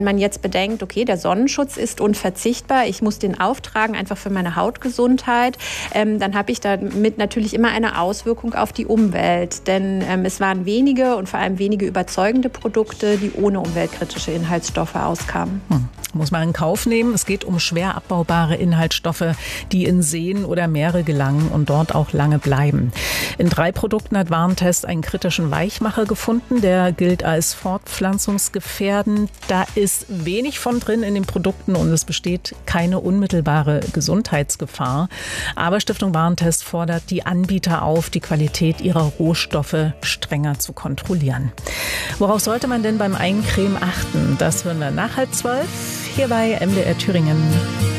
Wenn man jetzt bedenkt, okay, der Sonnenschutz ist unverzichtbar, ich muss den auftragen, einfach für meine Hautgesundheit, dann habe ich damit natürlich immer eine Auswirkung auf die Umwelt. Denn es waren wenige und vor allem wenige überzeugende Produkte, die ohne umweltkritische Inhaltsstoffe auskamen. Muss man in Kauf nehmen. Es geht um schwer abbaubare Inhaltsstoffe, die in Seen oder Meere gelangen und dort auch lange bleiben. In 3 Produkten hat Warentest einen kritischen Weichmacher gefunden. Der gilt als fortpflanzungsgefährdend. Da ist wenig von drin in den Produkten und es besteht keine unmittelbare Gesundheitsgefahr. Aber Stiftung Warentest fordert die Anbieter auf, die Qualität ihrer Rohstoffe strenger zu kontrollieren. Worauf sollte man denn beim Eincremen achten? Das hören wir nach 11:30 hier bei MDR Thüringen.